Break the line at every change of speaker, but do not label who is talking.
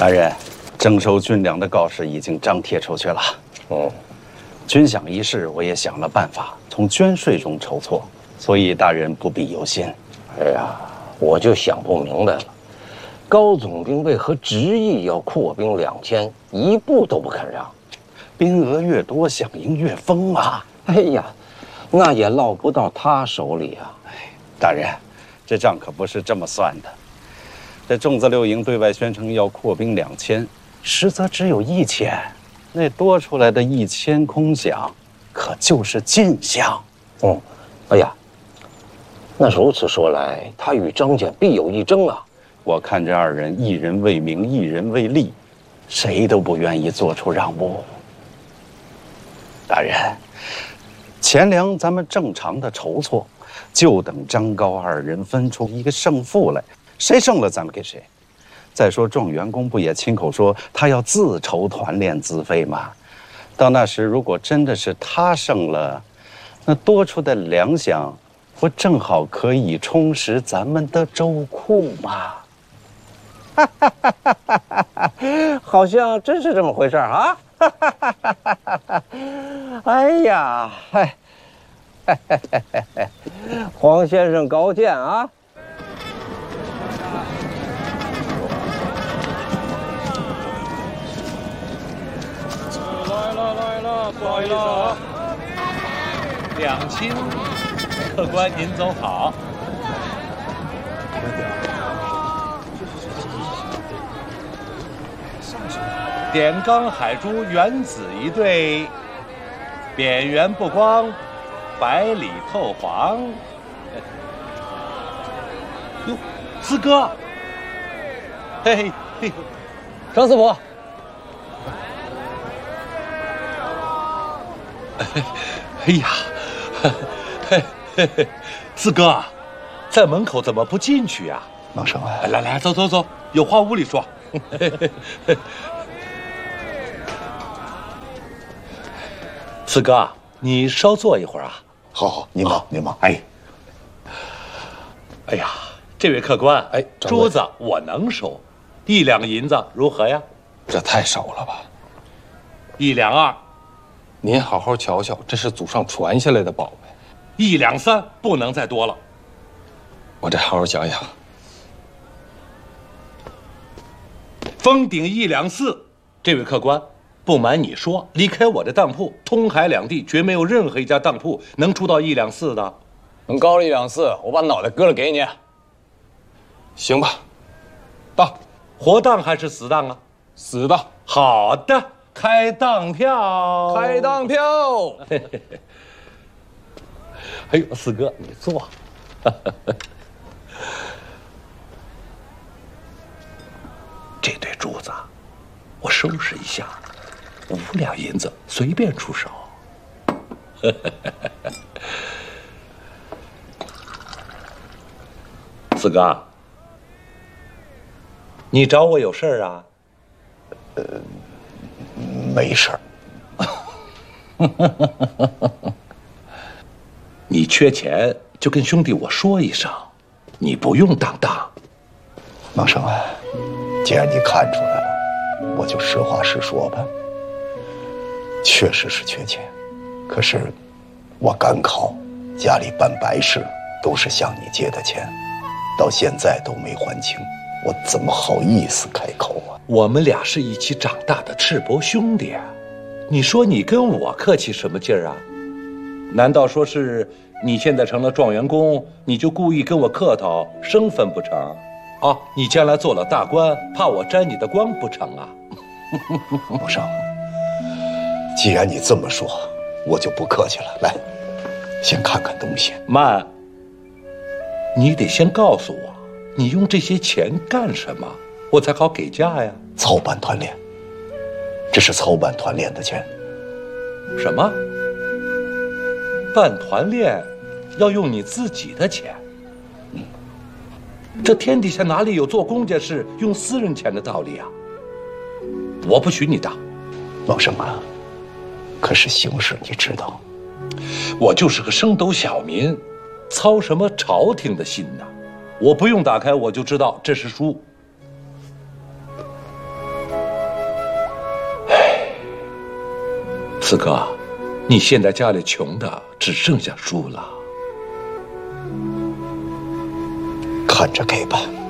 大人，征收军粮的告示已经张贴出去了。军饷一事我也想了办法，从捐税中筹措，所以大人不必忧心。
哎呀，我就想不明白了，高总兵为何执意要扩兵2000，一步都不肯让？
兵额越多，饷应越丰啊！
哎呀，那也落不到他手里啊！
大人，这账可不是这么算的。这粽子6营对外宣称要扩兵2000，实则只有1000，那多出来的1000空饷，可就是进饷。
哎呀，那如此说来，他与张简必有一争啊！
我看这二人一人为名，一人为利，谁都不愿意做出让步。大人，钱粮咱们正常的筹措，就等张高二人分出一个胜负来，谁胜了咱们给谁。再说状元公不也亲口说他要自筹团练资费吗？到那时如果真的是他胜了，那多出的粮饷不正好可以充实咱们的州库吗？
好像真是这么回事啊！哎呀，黄先生高见啊！
来了，不好意思啊。两清，客官您走好。点钢海珠原子一对，扁圆不光，白里透黄。哟，四哥，嘿嘿，
张司府。
哎呀，四哥，在门口怎么不进去呀？
王生啊，
来，走，有话屋里说。四哥，你稍坐一会儿啊。
好，您忙，您忙。
哎呀，这位客官，珠子我能收，1两银子如何呀？
这太少了吧
？1两2。
您好好瞧瞧，这是祖上传下来的宝贝。
1两3，不能再多了。
我再好好想想。
封顶1两4，这位客官，不瞒你说，离开我的当铺，通海两地绝没有任何一家当铺能出到1两4的。
能高了1两4，我把脑袋割了给你。行吧，当。
活当还是死当啊？
死的。
好的。开当票，
开当票！
哎呦，四哥，你坐。这对珠子，我收拾一下，5两银子随便出手。四哥，你找我有事儿啊？
没事儿。
你缺钱就跟兄弟我说一声，你不用当。
王生啊，既然你看出来了，我就实话实说吧。确实是缺钱，可是我赶考，家里办白事都是向你借的钱，到现在都没还清，我怎么好意思开口啊？
我们俩是一起长大的赤膊兄弟啊，你说你跟我客气什么劲儿啊？难道说是你现在成了状元公，你就故意跟我客套生分不成？啊，你将来做了大官，怕我沾你的光不成啊？
王生，既然你这么说，我就不客气了。来，先看看东西。
慢，你得先告诉我，你用这些钱干什么，我才好给价呀。
操办团练，这是操办团练的钱。
什么？办团练要用你自己的钱？这天底下哪里有做公家事用私人钱的道理啊？我不许你当。
王生啊，可是形势你知道，
我就是个升斗小民，操什么朝廷的心呢？我不用打开我就知道这是书。 四哥，你现在家里穷的只剩下书了，
看着给吧。